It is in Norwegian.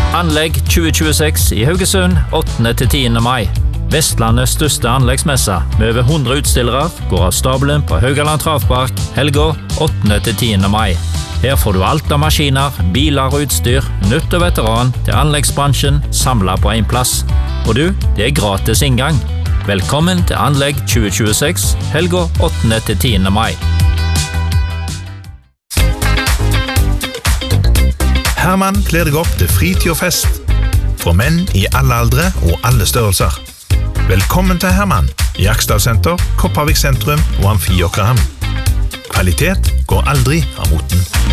Anlegg 2026 i Haugesund 8.–10. mai. Vestlandets største anleggsmesse med over 100 utstillere går av stabelen på Haugaland Travpark helga 8.–10. mai. Her får du alt av maskiner, biler og utstyr, nytt og veteran til anleggsbransjen samlet på en plass. Og du, det er gratis inngang. Velkommen til Anlegg 2026 helga 8.–10. mai. Herman kler deg opp til fritid og fest. For menn i alle aldre og alle størrelser. Velkommen til Herman i Aksdal Senter, Kopervik sentrum og Amfi Åkrehamn. Kvalitet går aldri av moten.